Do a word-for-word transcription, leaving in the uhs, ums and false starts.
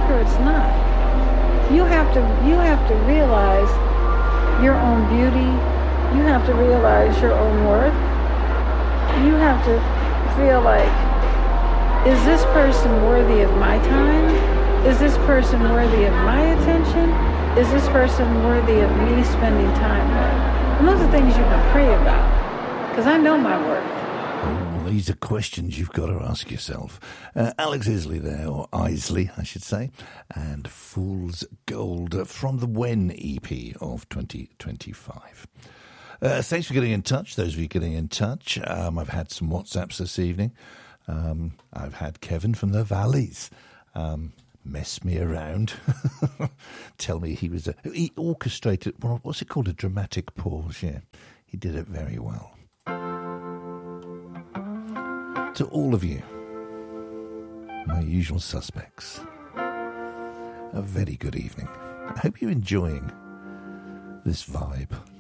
work or it's not. You have to you have to realize your own beauty. You have to realize your own worth. You have to feel like, is this person worthy of my time? Is this person worthy of my attention? Is this person worthy of me spending time with? And those are things you can pray about, because I know my worth. Oh, these are questions you've got to ask yourself. Uh, Alex Isley there, or Isley, I should say, and Fool's Gold from the When E P of twenty twenty-five. Uh, thanks for getting in touch, those of you getting in touch. Um, I've had some WhatsApps this evening. Um, I've had Kevin from the Valleys um, mess me around. Tell me he was a... He orchestrated... What's it called? A dramatic pause, yeah. He did it very well. To all of you, my usual suspects, a very good evening. I hope you're enjoying this vibe.